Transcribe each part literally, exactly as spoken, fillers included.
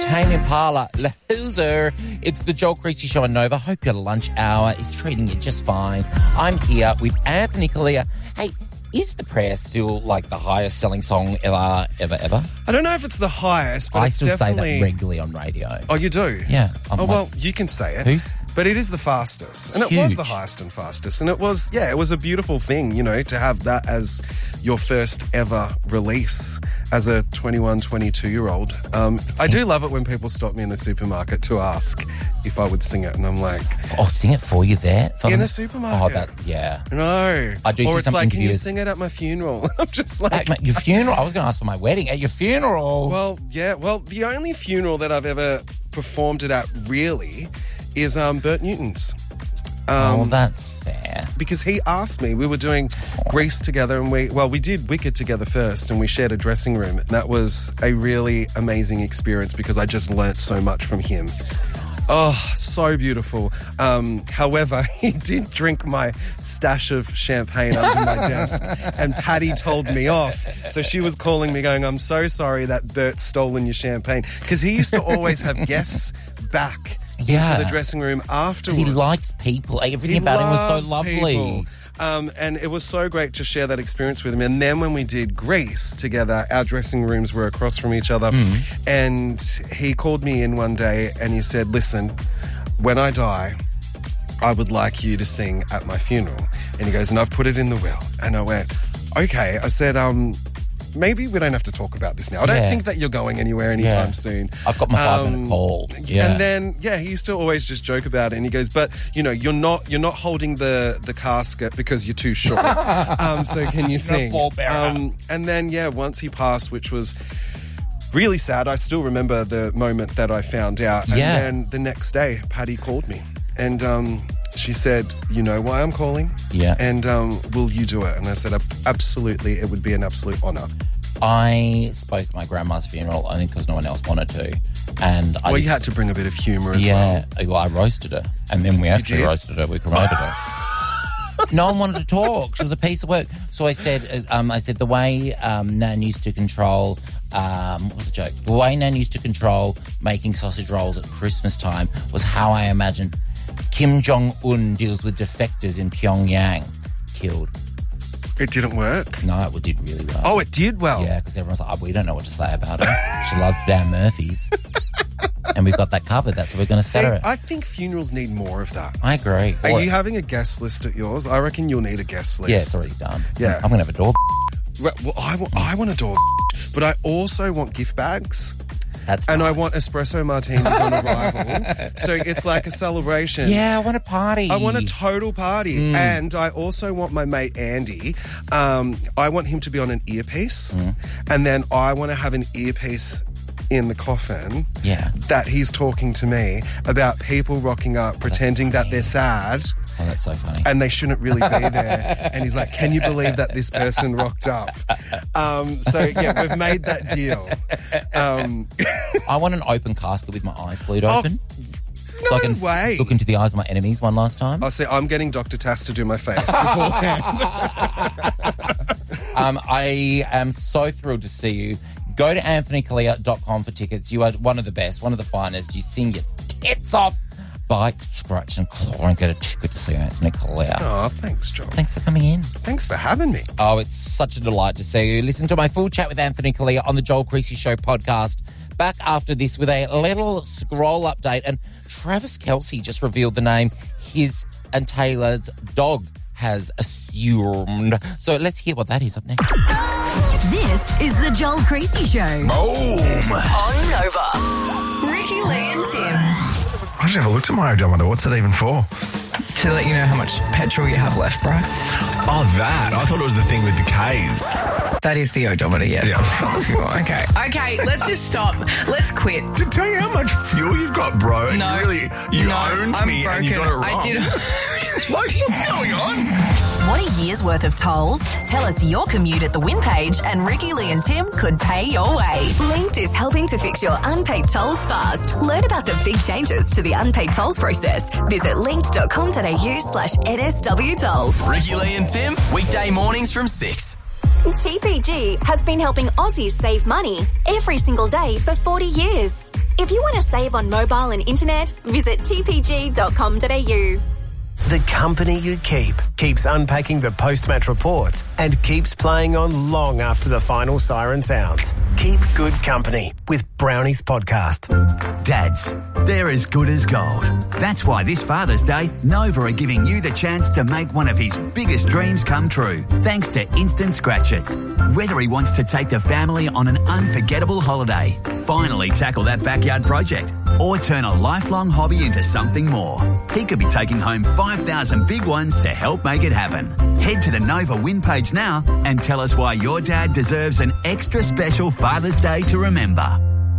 Tame Impala, La Hooser. It's the Joel Creasy Show on Nova. Hope your lunch hour is treating you just fine. I'm here with Anthony Callea. Hey, is The Prayer still like the highest selling song ever, ever, ever? I don't know if it's the highest, but I it's still definitely... say that regularly on radio. Oh, you do? Yeah. I'm oh, like, well, you can say it. Who's? But it is the fastest. And it Huge. was the highest and fastest. And it was, yeah, it was a beautiful thing, you know, to have that as your first ever release as a twenty-one, twenty-two-year-old. Um, I do love it when people stop me in the supermarket to ask if I would sing it. And I'm like... Oh, sing it for you there? For in them? a supermarket. Oh, that, yeah. No. I do or see it's some like, can you interviews. sing it at my funeral? I'm just like... At my, your funeral? I was going to ask for my wedding. At your funeral? Well, yeah. Well, the only funeral that I've ever performed it at, really, is um, Bert Newton's. Um, oh, that's fair. Because he asked me, we were doing Grease together, and we, well, we did Wicked together first, and we shared a dressing room. And that was a really amazing experience because I just learnt so much from him. Oh, so beautiful. Um, however, he did drink my stash of champagne under my desk, and Patty told me off. So she was calling me going, I'm so sorry that Bert's stolen your champagne. Because he used to always have guests back Yeah. into the dressing room afterwards. He likes people. Everything He about him was loves so lovely. people. Um, and it was so great to share that experience with him. And then when we did Grease together, our dressing rooms were across from each other. Mm. And he called me in one day and he said, listen, when I die, I would like you to sing at my funeral. And he goes, and I've put it in the will. And I went, okay. I said, um... maybe we don't have to talk about this now. I don't Yeah. think that you're going anywhere anytime Yeah. soon. I've got my five-minute Um, call. Yeah. And then, yeah, he used to always just joke about it. And he goes, but, you know, you're not you're not holding the, the casket because you're too short. um, so can you sing? Um, and then, yeah, once he passed, which was really sad, I still remember the moment that I found out. And Yeah. then the next day, Patty called me. And um, she said, you know why I'm calling? Yeah. And um, will you do it? And I said, absolutely, it would be an absolute honour. I spoke at my grandma's funeral only because no one else wanted to. And I Well, you had to bring a bit of humour as yeah, well. well, I roasted her. And then we actually did? roasted her. We promoted her. No one wanted to talk. She was a piece of work. So I said, um, I said the way um, Nan used to control, um, what was the joke? The way Nan used to control making sausage rolls at Christmas time was how I imagined Kim Jong-un deals with defectors in Pyongyang. Killed. It didn't work. No, it did really well. Oh, it did well. Yeah, because everyone's like, oh, we don't know what to say about her. She loves Dan Murphy's. And we've got that covered. That's what we're going to set See, her. I think funerals need more of that. I agree. Are Or- you having a guest list at yours? I reckon you'll need a guest list. Yeah, it's already done. Yeah. I'm going to have a dog. Well, well, I, want, I want a dog, but I also want gift bags. That's And nice. I want espresso martinis on arrival. So it's like a celebration. Yeah, I want a party. I want a total party. Mm. And I also want my mate Andy, um, I want him to be on an earpiece. Mm. And then I want to have an earpiece in the coffin Yeah. that he's talking to me about people rocking up, pretending that funny. they're sad. Oh, that's so funny. And they shouldn't really be there. And he's like, can you believe that this person rocked up? Um, so, yeah, we've made that deal. Um, I want an open casket with my eyes glued Oh, open. no so I can s- way. look into the eyes of my enemies one last time. I'll say, I'm getting Doctor Tass to do my face beforehand. Um, I am so thrilled to see you. Go to anthony callea dot com for tickets. You are one of the best, one of the finest. You sing your tits off. Bite, scratch and claw and get a ticket to see Anthony Callea. Oh, thanks, John. Thanks for coming in. Thanks for having me. Oh, it's such a delight to see you. Listen to my full chat with Anthony Callea on the Joel Creasy Show podcast. Back after this with a little scroll update. And Travis Kelce just revealed the name his and Taylor's dog has assumed. So let's hear what that is up next. This is the Joel Creasy Show. Boom! On Nova. Ricky, Lee and Tim. I should have a look at my odometer. What's it even for? To let you know how much petrol you have left, bro. Oh, that. I thought it was the thing with decays. That is the odometer, yes. Yeah. Okay. Okay, let's just stop. Let's quit. To tell you how much fuel you've got, bro. And No. You really, you no, owned I'm me broken. and you got it wrong. I did. What is going on? Want a year's worth of tolls? Tell us your commute at the win page and Ricky, Lee and Tim could pay your way. Linked is helping to fix your unpaid tolls fast. Learn about the big changes to the unpaid tolls process. Visit linked.com.au slash NSW tolls. Ricky, Lee and Tim, weekday mornings from six. T P G has been helping Aussies save money every single day for forty years. If you want to save on mobile and internet, visit t p g dot com dot a u. The company you keep keeps unpacking the post-match reports and keeps playing on long after the final siren sounds. Keep good company with Brownies Podcast. Dads, they're as good as gold. That's why this Father's Day, Nova are giving you the chance to make one of his biggest dreams come true, thanks to Instant Scratch-Its. Whether he wants to take the family on an unforgettable holiday, finally tackle that backyard project, or turn a lifelong hobby into something more, he could be taking home five thousand big ones to help make it happen. Head to the Nova win page now and tell us why your dad deserves an extra special Father's Day to remember.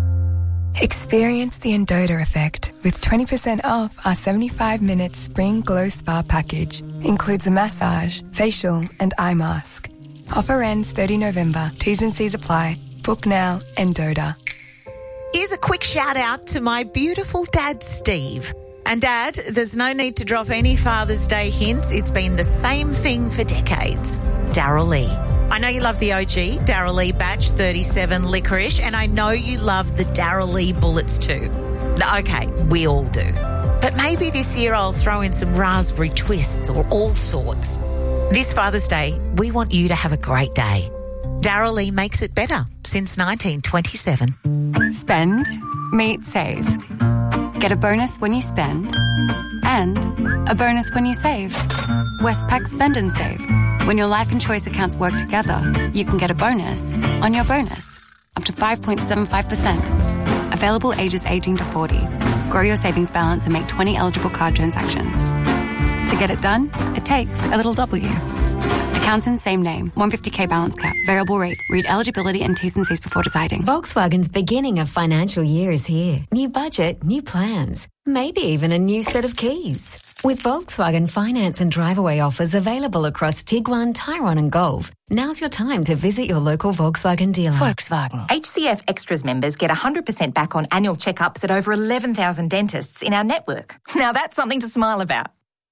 Experience the Endota effect with twenty percent off our seventy-five minute Spring Glow Spa package. Includes a massage, facial and eye mask. Offer ends thirtieth of November. T's and C's apply. Book now, Endota. Here's a quick shout out to my beautiful dad, Steve. And Dad, there's no need to drop any Father's Day hints. It's been the same thing for decades. Daryl Lee. I know you love the O G, Daryl Lee Batch thirty-seven Licorice, and I know you love the Daryl Lee Bullets too. Okay, we all do. But maybe this year I'll throw in some raspberry twists or all sorts. This Father's Day, we want you to have a great day. Daryl Lee makes it better since nineteen twenty-seven. Spend, meet, save. Get a bonus when you spend and a bonus when you save. Westpac Spend and Save. When your life and choice accounts work together, you can get a bonus on your bonus, up to five point seven five percent. Available ages eighteen to forty. Grow your savings balance and make twenty eligible card transactions. To get it done, it takes a little W. Accounts in same name. one hundred fifty k balance cap. Variable rate. Read eligibility and T's and C's before deciding. Volkswagen's beginning of financial year is here. New budget, new plans. Maybe even a new set of keys. With Volkswagen finance and drive-away offers available across Tiguan, Tyrone and Golf, now's your time to visit your local Volkswagen dealer. Volkswagen. H C F Extras members get one hundred percent back on annual checkups at over eleven thousand dentists in our network. Now that's something to smile about.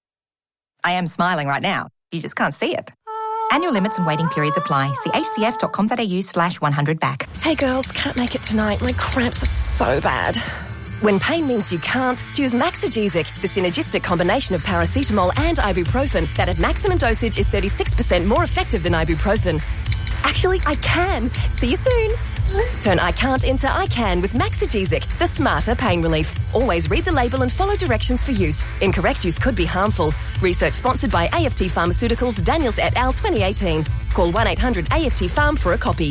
I am smiling right now. You just can't see it. Annual limits and waiting periods apply. See h c f dot com dot a u slash one hundred back. Hey girls, can't make it tonight. My cramps are so bad. When pain means you can't, choose Maxigesic, the synergistic combination of paracetamol and ibuprofen that at maximum dosage is thirty-six percent more effective than ibuprofen. Actually, I can. See you soon. Turn I can't into I can with Maxigesic, the smarter pain relief. Always read the label and follow directions for use. Incorrect use could be harmful. Research sponsored by A F T Pharmaceuticals, Daniels et al. twenty eighteen. Call one eight hundred A F T Pharm for a copy.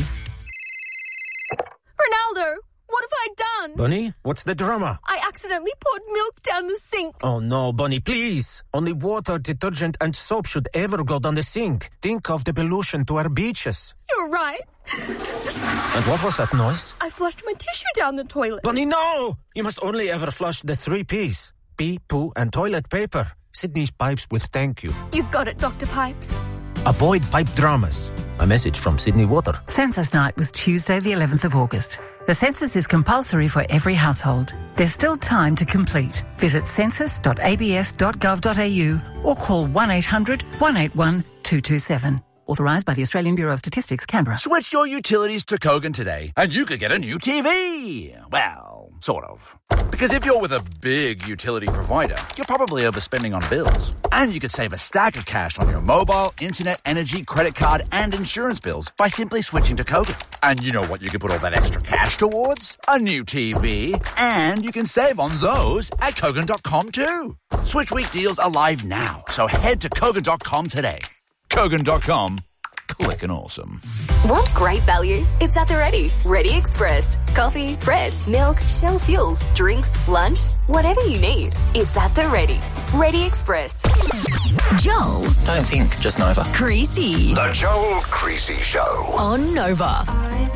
Ronaldo, what have I done? Bunny, what's the drama? I accidentally poured milk down the sink. Oh no, Bunny, please. Only water, detergent and soap should ever go down the sink. Think of the pollution to our beaches. You're right. And what was that noise? I flushed my tissue down the toilet. Bunny, no! You must only ever flush the three P's. Pee, poo and toilet paper. Sydney's Pipes with thank you. You got it, Doctor Pipes. Avoid pipe dramas. A message from Sydney Water. Census night was Tuesday the eleventh of August. The census is compulsory for every household. There's still time to complete. Visit census dot a b s dot gov dot a u or call one eight hundred one eight one two two seven. Authorised by the Australian Bureau of Statistics, Canberra. Switch your utilities to Kogan today and you could get a new T V. Well, sort of. Because if you're with a big utility provider, you're probably overspending on bills. And you could save a stack of cash on your mobile, internet, energy, credit card and insurance bills by simply switching to Kogan. And you know what you can put all that extra cash towards? A new T V. And you can save on those at Kogan dot com too. Switch week deals are live now, so head to Kogan dot com today. Kogan dot com. Click and awesome. Want great value? It's at the Ready. Ready Express. Coffee, bread, milk, Shell fuels, drinks, lunch, whatever you need. It's at the Ready. Ready Express. Joel. Don't think, just Nova. Creasy. The Joel Creasy Show. On Nova.